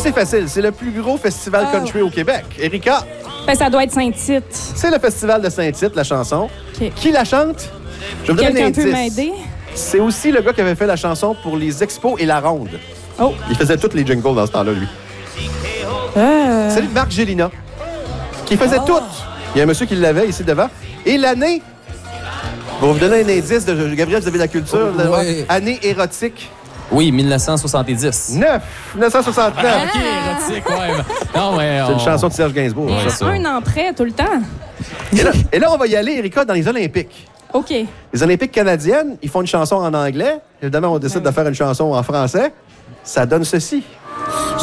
c'est facile. C'est le plus gros festival country au Québec. Erika? Ben, ça doit être Saint-Tite. C'est le festival de Saint-Tite, la chanson. OK. Qui la chante? Je vais vous donner un Quelqu'un peut indice. m'aider? C'est aussi le gars qui avait fait la chanson pour les expos et la ronde. Oh. Il faisait toutes les jingles dans ce temps-là, lui. C'est Marc Gélina, qui faisait toutes. Il y a un monsieur qui l'avait ici devant. Et l'année, pour vous donner un indice, de Gabriel, vous avez la culture, ouais. année érotique. Oui, 1970. 1969. OK, érotique, ouais. Non, mais C'est une chanson de Serge Gainsbourg. Il y ça. a un an près, tout le temps. Et là, on va y aller, Erika, dans les Olympiques. OK. Les Olympiques canadiennes, ils font une chanson en anglais. Évidemment, on décide de faire une chanson en français. Ça donne ceci.